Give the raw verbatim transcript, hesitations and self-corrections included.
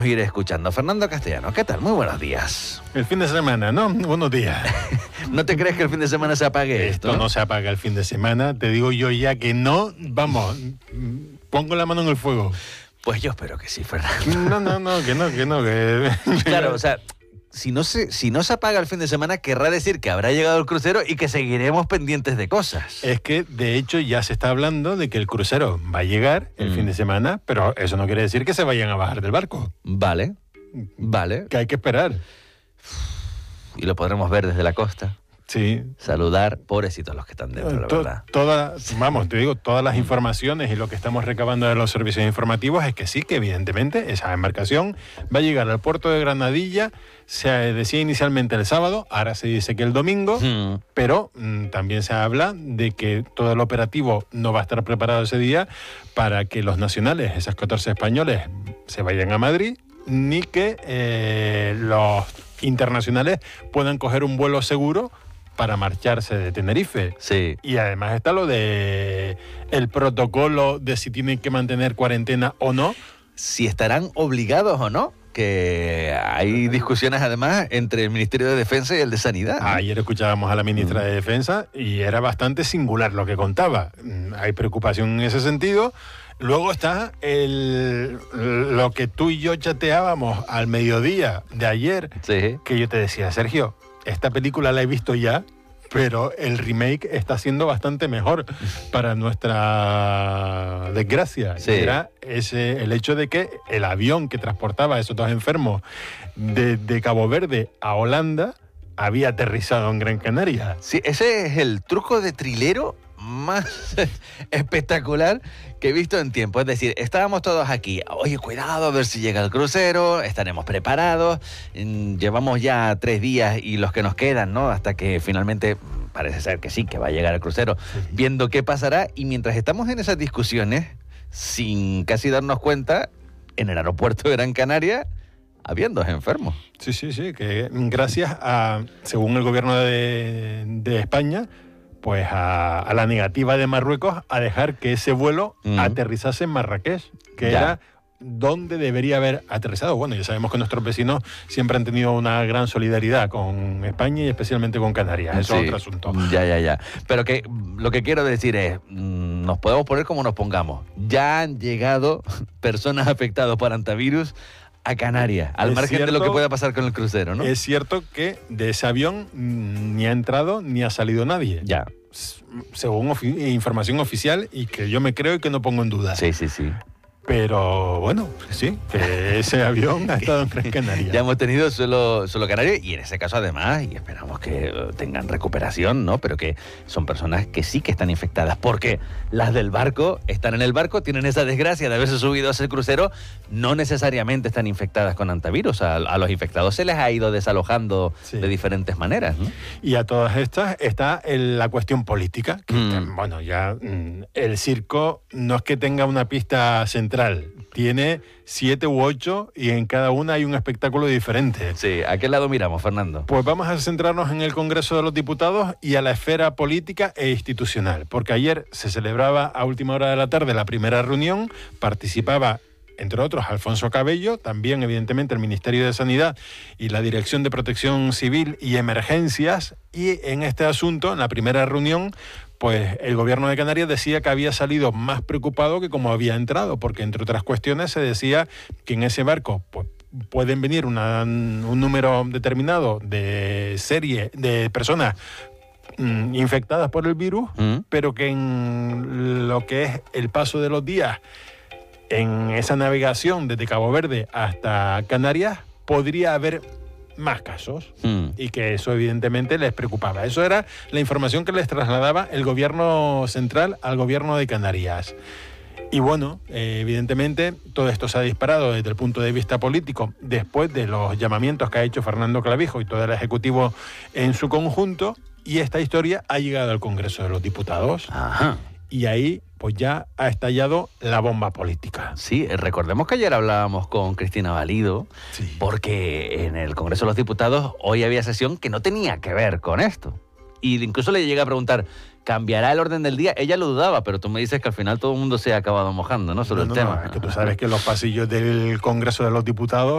Ir escuchando. Fernando Castellano, ¿qué tal? Muy buenos días. El fin de semana, ¿no? Buenos días. ¿No te crees que el fin de semana se apague esto? Esto no se apaga el fin de semana. Te digo yo ya que no. Vamos, pongo la mano en el fuego. Pues yo espero que sí, Fernando. No, no, no, que no, que no. Que... Claro, o sea, si no, se, si no se apaga el fin de semana, querrá decir que habrá llegado el crucero y que seguiremos pendientes de cosas. Es que, de hecho, ya se está hablando de que el crucero va a llegar el mm. fin de semana, pero eso no quiere decir que se vayan a bajar del barco. Vale, vale. Que hay que esperar. Y lo podremos ver desde la costa. Sí. Saludar, pobrecitos los que están dentro, la to verdad. Todas, vamos, te digo, todas las informaciones y lo que estamos recabando de los servicios informativos es que sí, que evidentemente esa embarcación va a llegar al puerto de Granadilla. Se decía inicialmente el sábado, ahora se dice que el domingo, mm. pero mmm, también se habla de que todo el operativo no va a estar preparado ese día para que los nacionales, esos catorce españoles, se vayan a Madrid, ni que eh, los internacionales puedan coger un vuelo seguro para marcharse de Tenerife. Sí. Y además está lo de el protocolo de si tienen que mantener cuarentena o no. Si estarán obligados o no, que hay discusiones además entre el Ministerio de Defensa y el de Sanidad, ¿no? Ayer escuchábamos a la ministra de Defensa y era bastante singular lo que contaba. Hay preocupación en ese sentido. Luego está el, lo que tú y yo chateábamos al mediodía de ayer, sí. Que yo te decía, Sergio, esta película la he visto ya, pero el remake está siendo bastante mejor para nuestra desgracia. Sí. Era ese, el hecho de que el avión que transportaba a esos dos enfermos de, de Cabo Verde a Holanda había aterrizado en Gran Canaria. Sí, ese es el truco de trilero más espectacular que he visto en tiempo. Es decir, estábamos todos aquí, oye, cuidado, a ver si llega el crucero, estaremos preparados, llevamos ya tres días y los que nos quedan, ¿no? Hasta que finalmente parece ser que sí, que va a llegar el crucero, sí. Viendo qué pasará, y mientras estamos en esas discusiones, sin casi darnos cuenta, en el aeropuerto de Gran Canaria habían dos enfermos. Sí, sí, sí, que gracias a, según el gobierno de, de España, pues a, a la negativa de Marruecos a dejar que ese vuelo mm. aterrizase en Marrakech, que ya. Era donde debería haber aterrizado. Bueno, ya sabemos que nuestros vecinos siempre han tenido una gran solidaridad con España y especialmente con Canarias. Eso sí. Es otro asunto. Ya, ya, ya. Pero que lo que quiero decir es, nos podemos poner como nos pongamos. Ya han llegado personas afectadas por hantavirus a Canarias, al es margen cierto, de lo que pueda pasar con el crucero, ¿no? Es cierto que de ese avión ni ha entrado ni ha salido nadie. Ya. Según ofi- información oficial, y que yo me creo y que no pongo en duda. Sí, sí, sí. Pero bueno, sí, que ese avión ha estado en Gran Canaria. Ya hemos tenido solo, solo Canario, y en ese caso además, y esperamos que tengan recuperación, ¿no? Pero que son personas que sí que están infectadas, porque las del barco están en el barco, tienen esa desgracia de haberse subido a ese crucero, no necesariamente están infectadas con hantavirus. A, a los infectados se les ha ido desalojando sí. de diferentes maneras, ¿no? Y a todas estas está el, la cuestión política, que mm. bueno, ya mm, el circo no es que tenga una pista central, tiene siete u ocho y en cada una hay un espectáculo diferente. Sí, ¿a qué lado miramos, Fernando? Pues vamos a centrarnos en el Congreso de los Diputados y a la esfera política e institucional, porque ayer se celebraba a última hora de la tarde la primera reunión, participaba entre otros Alfonso Cabello, también evidentemente el Ministerio de Sanidad y la Dirección de Protección Civil y Emergencias, y en este asunto, en la primera reunión, pues el gobierno de Canarias decía que había salido más preocupado que como había entrado, porque entre otras cuestiones se decía que en ese barco pues, pueden venir una, un número determinado de serie de personas mm, infectadas por el virus, mm. pero que en lo que es el paso de los días en esa navegación desde Cabo Verde hasta Canarias podría haber más casos mm. y que eso evidentemente les preocupaba. Eso era la información que les trasladaba el gobierno central al gobierno de Canarias. Y bueno, eh, evidentemente todo esto se ha disparado desde el punto de vista político después de los llamamientos que ha hecho Fernando Clavijo y todo el Ejecutivo en su conjunto, y esta historia ha llegado al Congreso de los Diputados. Ajá. Y ahí pues ya ha estallado la bomba política. Sí, recordemos que ayer hablábamos con Cristina Valido, sí. porque en el Congreso de los Diputados hoy había sesión que no tenía que ver con esto. Y incluso le llegué a preguntar, ¿cambiará el orden del día? Ella lo dudaba, pero tú me dices que al final todo el mundo se ha acabado mojando, ¿no? Sobre no, el no, tema. No, es que tú sabes que los pasillos del Congreso de los Diputados